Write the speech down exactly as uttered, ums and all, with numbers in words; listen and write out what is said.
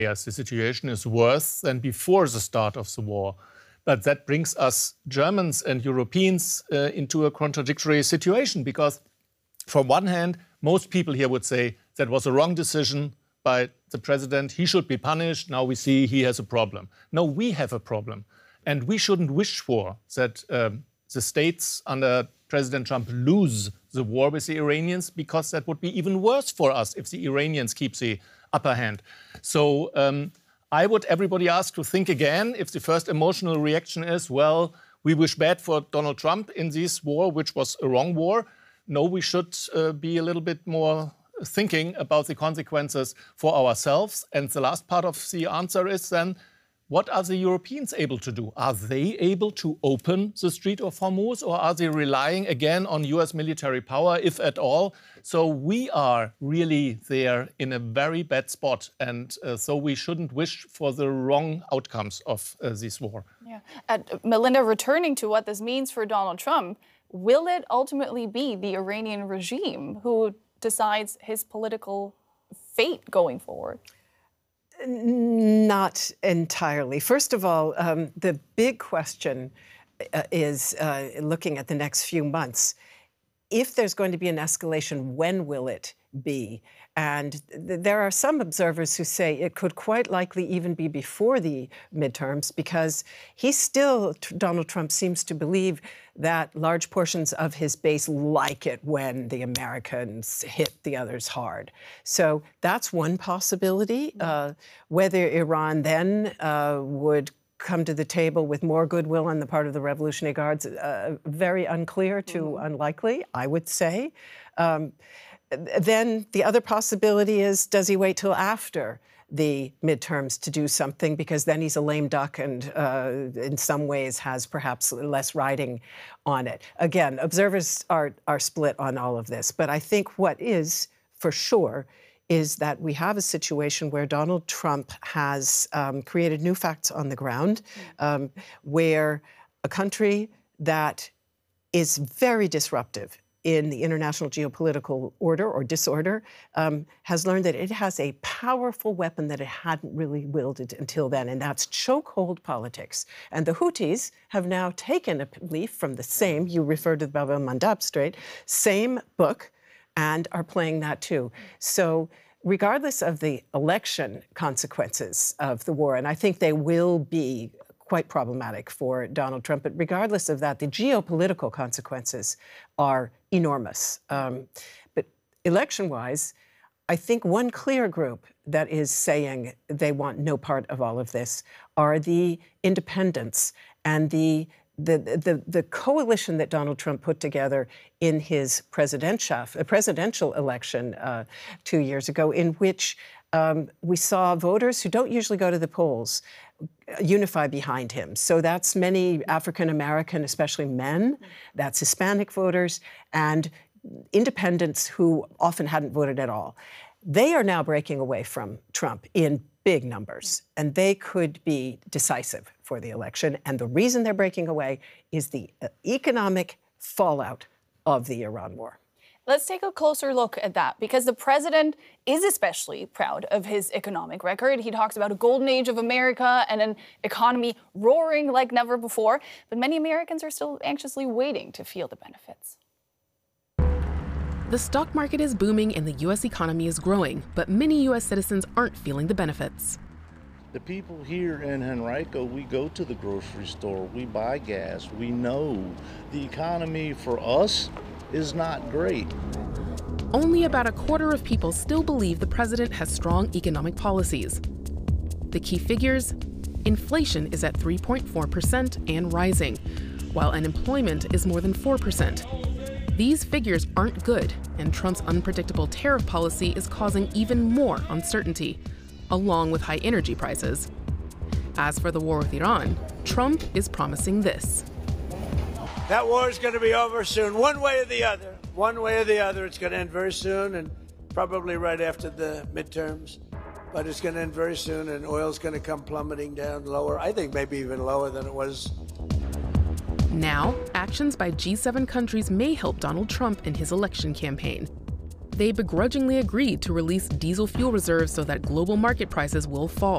Yes, the situation is worse than before the start of the war. But that brings us Germans and Europeans uh, into a contradictory situation because, from one hand, most people here would say that was a wrong decision by the president. He should be punished. Now we see he has a problem. No, we have a problem. And we shouldn't wish for that um, the states under President Trump lose the war with the Iranians, because that would be even worse for us if the Iranians keep the upper hand. So um, I would everybody ask to think again. If the first emotional reaction is, well, we wish bad for Donald Trump in this war, which was a wrong war. No, we should uh, be a little bit more thinking about the consequences for ourselves. And the last part of the answer is then, what are the Europeans able to do? Are they able to open the Strait of Hormuz, or are they relying again on U S military power, if at all? So we are really there in a very bad spot. And uh, so we shouldn't wish for the wrong outcomes of uh, this war. Yeah. Uh, Melinda, returning to what this means for Donald Trump, will it ultimately be the Iranian regime who decides his political fate going forward? Not entirely. First of all, um, the big question uh, is, uh, looking at the next few months, if there's going to be an escalation, when will it be? And th there are some observers who say it could quite likely even be before the midterms, because he still, Donald Trump seems to believe that large portions of his base like it when the Americans hit the others hard. So that's one possibility. Uh, whether Iran then uh, would come to the table with more goodwill on the part of the Revolutionary Guards, uh, very unclear to mm-hmm. unlikely, I would say. Um, then the other possibility is, does he wait till after the midterms to do something, because then he's a lame duck and uh, in some ways has perhaps less riding on it. Again, observers are, are split on all of this, but I think what is for sure is that we have a situation where Donald Trump has um, created new facts on the ground, um, where a country that is very disruptive in the international geopolitical order or disorder um, has learned that it has a powerful weapon that it hadn't really wielded until then, and that's chokehold politics. And the Houthis have now taken a leaf from the same, you referred to the Bab el-Mandab Strait, same book, and are playing that too. So regardless of the election consequences of the war, and I think they will be quite problematic for Donald Trump, but regardless of that, the geopolitical consequences are enormous. Um, but election-wise, I think one clear group that is saying they want no part of all of this are the independents and the The, the, the coalition that Donald Trump put together in his presidential, presidential election uh, two years ago, in which um, we saw voters who don't usually go to the polls unify behind him. So that's many African-American, especially men, that's Hispanic voters, and independents who often hadn't voted at all. They are now breaking away from Trump in big numbers, and they could be decisive for the election. And the reason they're breaking away is the economic fallout of the Iran war. Let's take a closer look at that, because the president is especially proud of his economic record. He talks about a golden age of America and an economy roaring like never before. But many Americans are still anxiously waiting to feel the benefits. The stock market is booming and the U S economy is growing, but many U S citizens aren't feeling the benefits. The people here in Henrico, we go to the grocery store, we buy gas, we know the economy for us is not great. Only about a quarter of people still believe the president has strong economic policies. The key figures: inflation is at three point four percent and rising, while unemployment is more than four percent. These figures aren't good, and Trump's unpredictable tariff policy is causing even more uncertainty, along with high energy prices. As for the war with Iran, Trump is promising this. That war is going to be over soon, one way or the other. One way or the other, it's going to end very soon, and probably right after the midterms. But it's going to end very soon, and oil's going to come plummeting down lower. I think maybe even lower than it was. Now, actions by G seven countries may help Donald Trump in his election campaign. They begrudgingly agreed to release diesel fuel reserves so that global market prices will fall.